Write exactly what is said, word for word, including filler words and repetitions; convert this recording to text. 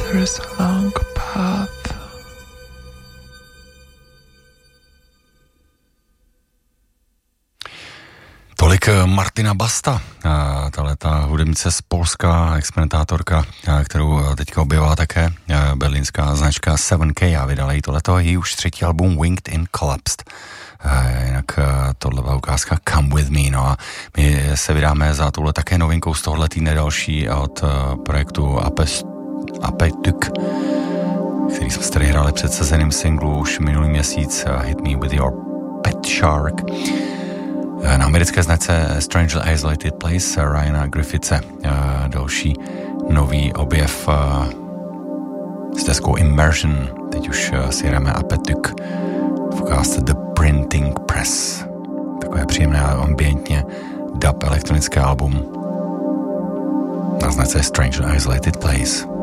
There is a long path. Tolik Martina Basta, tahleta hudebnice z Polska, experimentátorka, kterou teďka objevila také berlínská značka seven K a vydala jí tohleto, její už třetí album Winged in Collapsed. Jinak tohle byla ukázka Come With Me, no a my se vydáme za tuhle také novinkou z tohle týdne další od projektu Apetyk, který jsme tady hráli před sezeným singlu už minulý měsíc, Hit Me With Your Pet Shark. Na americké značce Strange Isolated Place Ryana Griffithe, další nový objev s deskou Immersion. Teď už si jdeme Apetyk v ukázce The Printing Press. Takové příjemné ambientně dub elektronické album na značce Strange Isolated Place.